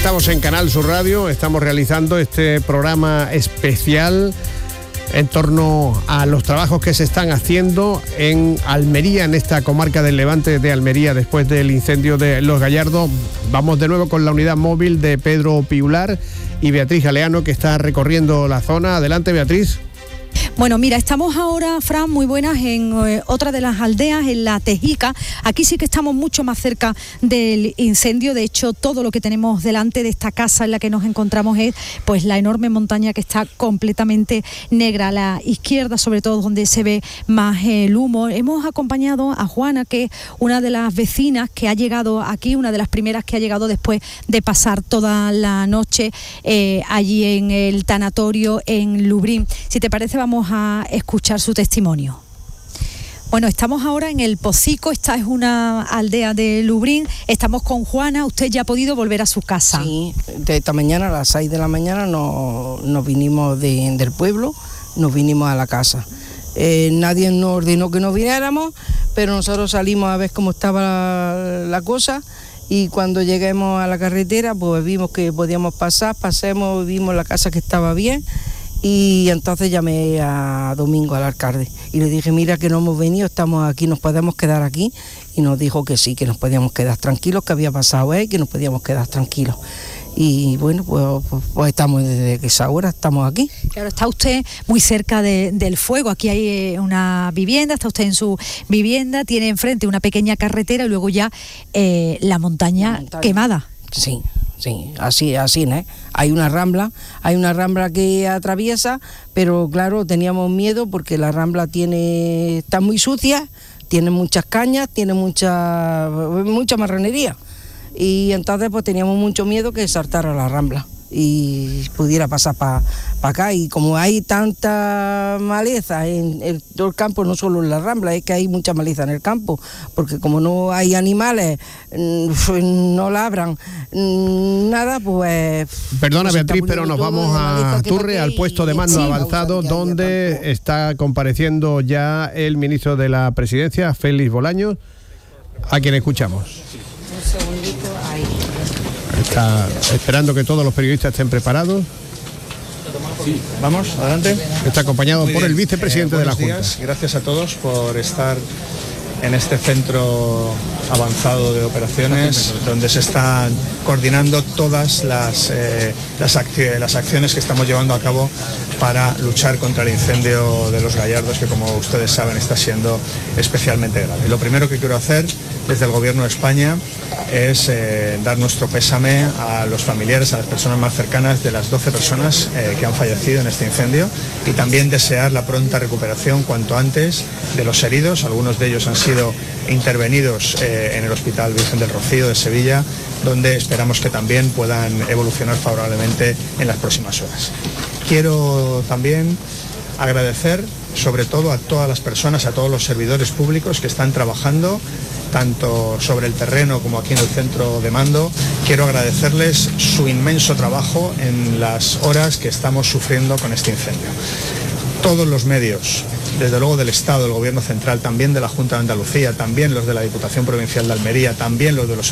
Estamos en Canal Sur Radio, estamos realizando este programa especial en torno a los trabajos que se están haciendo en Almería, en esta comarca del Levante de Almería, después del incendio de Los Gallardos. Vamos de nuevo con la unidad móvil de Pedro Piular y Beatriz Galeano, que está recorriendo la zona. Adelante, Beatriz. Bueno, mira, estamos ahora, Fran, muy buenas, en otra de las aldeas, en La Tejica. Aquí sí que estamos mucho más cerca del incendio. De hecho, todo lo que tenemos delante de esta casa en la que nos encontramos es pues la enorme montaña que está completamente negra. A la izquierda, sobre todo, donde se ve más el humo. Hemos acompañado a Juana, que es una de las vecinas que ha llegado aquí, una de las primeras que ha llegado después de pasar toda la noche allí en el tanatorio en Lubrín. Si te parece, vamos a escuchar su testimonio. Bueno, estamos ahora en el Pocico, esta es una aldea de Lubrín, estamos con Juana. Usted ya ha podido volver a su casa. Sí, de esta mañana a las 6 de la mañana nos vinimos del pueblo, nos vinimos a la casa. Nadie nos ordenó que nos viniéramos, pero nosotros salimos a ver cómo estaba la cosa, y cuando lleguemos a la carretera pues vimos que podíamos pasemos, vimos la casa que estaba bien. Y entonces llamé a Domingo, al alcalde, y le dije, mira que no hemos venido, estamos aquí, nos podemos quedar aquí. Y nos dijo que sí, que nos podíamos quedar tranquilos, que había pasado que nos podíamos quedar tranquilos. Y bueno, pues estamos desde esa hora, estamos aquí. Claro, está usted muy cerca del fuego, aquí hay una vivienda, está usted en su vivienda, tiene enfrente una pequeña carretera y luego ya la montaña quemada. Sí. Sí, así, ¿no? Hay una rambla que atraviesa, pero claro, teníamos miedo porque la rambla está muy sucia, tiene muchas cañas, tiene mucha marranería. Y entonces pues teníamos mucho miedo que saltara la rambla y pudiera pasar para acá. Y como hay tanta maleza en todo el campo, no solo en la rambla, es que hay mucha maleza en el campo, porque como no hay animales, no labran nada, pues... Perdona, pues Beatriz, pero nos vamos a Turre, al puesto de mando avanzado, donde está compareciendo ya el ministro de la Presidencia, Félix Bolaños, a quien escuchamos. Un segundito, ahí. Está esperando que todos los periodistas estén preparados. Sí, vamos, adelante. Está acompañado por el vicepresidente de la Junta. Gracias a todos por estar en este centro avanzado de operaciones, donde se están coordinando todas las acciones que estamos llevando a cabo para luchar contra el incendio de Los Gallardos, que como ustedes saben está siendo especialmente grave. Lo primero que quiero hacer desde el Gobierno de España es dar nuestro pésame a los familiares, a las personas más cercanas de las 12 personas que han fallecido en este incendio, y también desear la pronta recuperación cuanto antes de los heridos. Algunos de ellos han sido intervenidos en el Hospital Virgen del Rocío de Sevilla, donde esperamos que también puedan evolucionar favorablemente en las próximas horas. Quiero también agradecer sobre todo a todas las personas, a todos los servidores públicos que están trabajando tanto sobre el terreno como aquí en el centro de mando. Quiero agradecerles su inmenso trabajo en las horas que estamos sufriendo con este incendio. Todos los medios, desde luego del Estado, del Gobierno Central, también de la Junta de Andalucía, también los de la Diputación Provincial de Almería, también los de los